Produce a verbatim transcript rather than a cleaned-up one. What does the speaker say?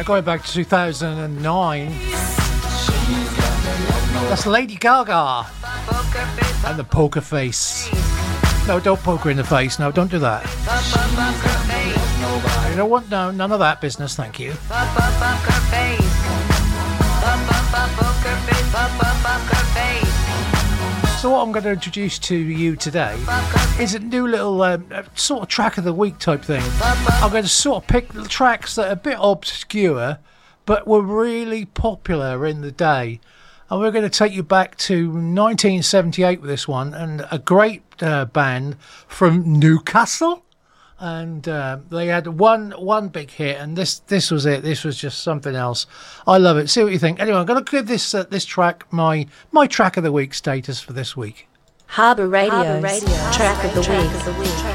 Yeah, going back to two thousand nine. That's Lady Gaga and the Poker Face. No, don't poke her in the face. No, don't do that. You don't want no, none of that business, thank you. So what I'm going to introduce to you today is a new little um, sort of track of the week type thing. I'm going to sort of pick tracks that are a bit obscure but were really popular in the day. And we're going to take you back to nineteen seventy-eight with this one, and a great uh, band from Newcastle. And uh, they had one one big hit, and this this was it. This was just something else. I love it. See what you think. Anyway, I'm going to give this uh, this track my my track of the week status for this week. Harbour Radio's Harbour Radio. Track, of the, track of the week.